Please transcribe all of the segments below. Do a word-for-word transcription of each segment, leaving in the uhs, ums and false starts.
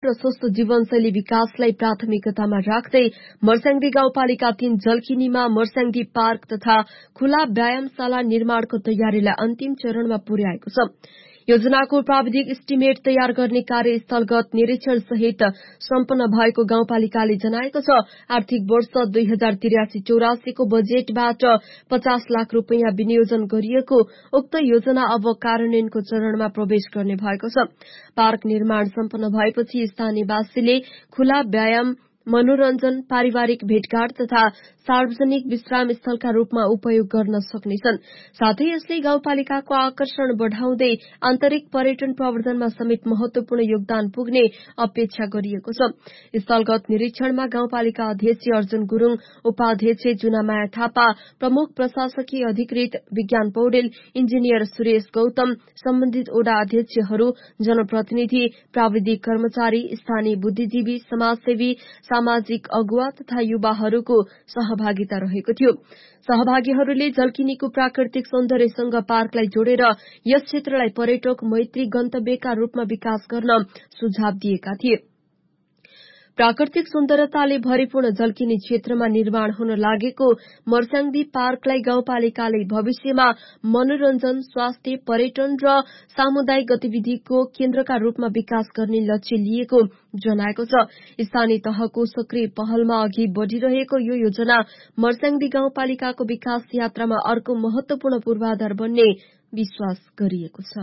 र स्वस्थ जीवनशैली विकासलाई प्राथमिकतामा राख्दै मर्स्याङ्दी गाउँपालिका तीन जलकिनीमा मर्स्याङ्दी पार्क तथा खुला व्यायामशाला निर्माणको तयारीलाई अन्तिम चरणमा पुर्याएको छ। योजनाको प्राविधिक इस्टिमेट तयार गर्ने कार्य स्थलगत निरीक्षण सहित सम्पन्न भएको गाउँपालिकाले जनाएको छ। आर्थिक वर्ष दुई हजार त्रियासी चौरासीको बजेटबाट पचास लाख रूपियाँ विनियोजन गरिएको उक्त योजना अब कार्यान्वयनको चरणमा प्रवेश गर्ने भएको छ। पार्क निर्माण सम्पन्न भएपछि स्थानीयवासीले खुला व्यायाम, मनोरञ्जन, पारिवारिक भेटघाट तथा सार्वजनिक विश्राम स्थलका रूपमा उपयोग गर्न सक्नेछन्। साथै यसले गाउँपालिकाको आकर्षण बढ़ाउँदै आन्तरिक पर्यटन प्रवर्धनमा समेत महत्वपूर्ण योगदान पुग्ने अपेक्षा गरिएको छ। स्थलगत निरीक्षणमा गाउँपालिका अध्यक्ष अर्जुन गुरूङ, उपाध्यक्ष जुनामाया थापा, प्रमुख प्रशासकीय अधिकृत विज्ञान पौडेल, इन्जिनियर सुरेश गौतम, सम्बन्धित ओडा अध्यक्षहरू, जनप्रतिनिधि, प्राविधिक कर्मचारी, स्थानीय बुद्धिजीवी, समाजसेवी, सामाजिक अगुवा तथा युवाहरूको सहभागिता रहेको थियो। सहभागीहरूले जलकिनीको प्राकृतिक सौन्दर्यसँग पार्कलाई जोडेर यस क्षेत्रलाई पर्यटक मैत्री गन्तव्यका रूपमा विकास गर्न सुझाव दिएका थिए। प्राकृतिक सुन्दरताले भरिपूर्ण जलकिनी क्षेत्रमा निर्माण हुन लागेको मर्स्याङ्दी पार्कलाई गाउँपालिकाले भविष्यमा मनोरञ्जन, स्वास्थ्य, पर्यटन र सामुदायिक गतिविधिको केन्द्रका रूपमा विकास गर्ने लक्ष्य लिएको जनाएको छ। स्थानीय तहको सक्रिय पहलमा अघि बढ़िरहेको यो योजना मर्स्याङ्दी गाउँपालिकाको विकास यात्रामा अर्को महत्वपूर्ण पूर्वाधार बन्ने विश्वास गरिएको छ।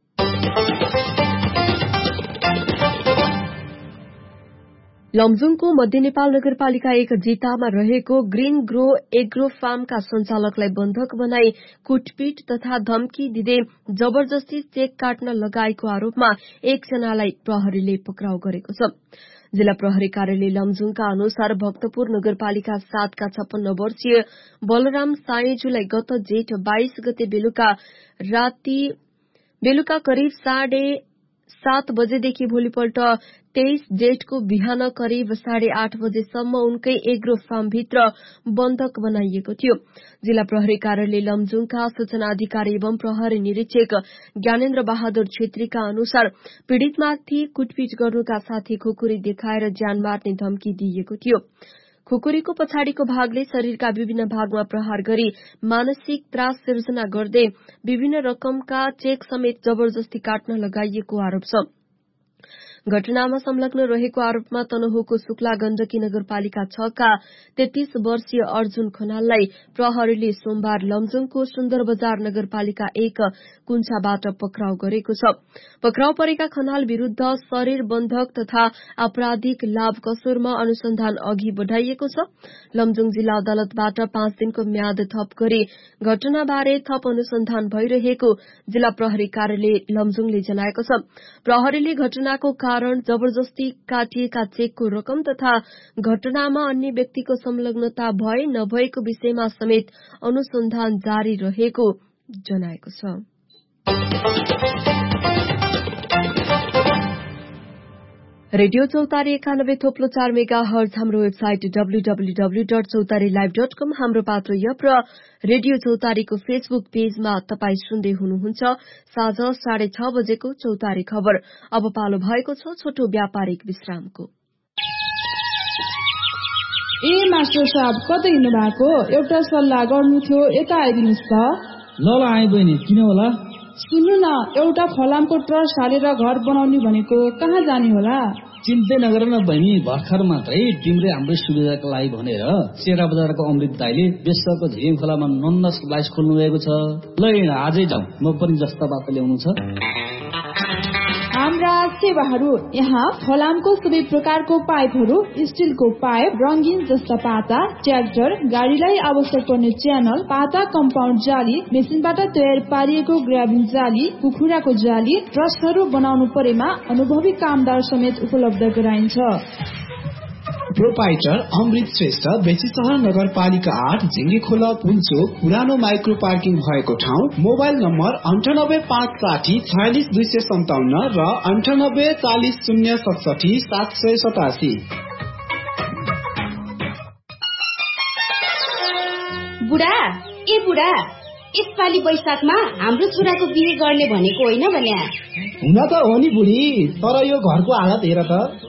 लमजुङको मध्य नेपाल नगरपालिका एक जितामा रहेको ग्रीन ग्रो एग्रो फार्मका संचालकलाई बन्धक बनाई कुटपिट तथा धम्की दिँदै जबरजस्ती चेक काट्न लगाएको आरोपमा एकजनालाई प्रहरीले पक्राउ गरेको छ। जिल्ला प्रहरी कार्यालय लमजुङका अनुसार भक्तपुर नगरपालिका सातका छप्पन्न वर्षीय बलराम सायेजुलाई गत जेठ बाइस गते बेलुका राति बेलुका करिब साढे सात बजेदेखि भोलिपल्ट तेइस जेठको बिहान करिब साढे आठ बजेसम्म उनकै एग्रो फार्मभित्र बन्धक बनाइएको थियो। जिल्ला प्रहरी कार्यालय लमजुङका सूचना अधिकारी एवं प्रहरी निरीक्षक ज्ञानेन्द्र बहादुर छेत्रीका अनुसार पीड़ितमाथि कुटपिट गर्नुका साथै खुकुरी देखाएर ज्यान मार्ने धम्की दिइएको थियो। खुकुरीको पछाडिको भागले शरीरका विभिन्न भागमा प्रहार गरी मानसिक त्रास सिर्जना गर्दै विभिन्न रकमका चेक समेत जबरजस्ती काट्न लगाइएको आरोप छ। घटनामा संलग्न रहेको आरोपमा तनहुँको शुक्ला गण्डकी नगरपालिका छ का तेत्तीस वर्षीय अर्जुन खनाललाई प्रहरीले सोमबार लमजुङको सुन्दर बजार नगरपालिका एक कुन्छाबाट पक्राउ गरेको छ। पक्राउ परेका खनाल विरूद्ध शरीर बन्धक तथा आपराधिक लाभ कसुरमा अनुसन्धान अघि बढ़ाइएको छ। लमजुङ जिल्ला अदालतबाट पाँच दिनको म्याद थप गरी घटनाबारे थप अनुसन्धान भइरहेको जिल्ला प्रहरी कार्यालय लमजुङले जनाएको छ। प्रहरीले घटनाको कारण जबरजस्ती काटिएका चेकको रकम तथा घटनामा अन्य व्यक्तिको संलग्नता भए नभएको विषयमा समेत अनुसन्धान जारी रहेको जनाएको छ। रेडियो चौतारी एकानब्बे थोप्लो चार मेगा हर्ज, हाम्रो website W W W dot चौतारी लाइभ डट कम, हाम्रो पात्र यप र रेडियो चौतारीको फेसबुक पेजमा तपाई सुन्दै हुनुहुन्छ साँझ साढे छ बजेको चौतारी खबर। अब पालो भएको छ छोटो व्यापारिक विश्रामको। ए मास्टर साहब, कतै हिँड्नु भएको? एउटा सल्लाह गर्नु थियो, यता आइदिनुहोस् त। ल ल आए बहिनी, किन होला? सुन्नु न, एउटा फलामको ट्रस्ट हालेर घर बनाउने भनेको, कहाँ जाने होला? चिन्तै नगर न बहिनी, भर्खर मात्रै तिम्रै हाम्रै सुविधाको लागि भनेर सेरा बजारको अमृत दाइले बेसको झिलिङ खोलामा नन्न सप्लाइज खोल्नु भएको छ। ल आजै जाउँ, म पनि जस्ता बात ल्याउनु छ। हाम्रा सेवाहरू यहाँ फलामको सबै प्रकारको पाइपहरू, स्टिलको पाइप, रंगीन जस्ता पाता, ट्र्याक्टर, गाडीलाई आवश्यक पर्ने च्यानल, पाता कम्पाउन्ड जाली, मेसिनबाट तयार पारिएको ग्राबिङ जाली, कुखुराको जाली, ट्रस्टहरू बनाउनु परेमा अनुभवी कामदार समेत उपलब्ध गराइन्छ। प्रोपाइटर अमृत श्रेष्ठ, बेसीसहर नगरपालिका आठ, झिंगे खोला पुलचोक, पुरानो माइक्रो पार्किङ भएको ठाउँ। मोबाइल नम्बर अन्ठानब्बे पाँच साठी छयालिस दुई सय सन्ताउन्न र अन्ठानब्बे चालिस शून्य सतसठी सात सय सतासी। बुढा ए बुढा, यसपालि वैशाखमा हाम्रो छोराको बिहे गर्ने भनेको होइन भने? हुन त हो नि बुढी, तर यो घरको हालत हेर त।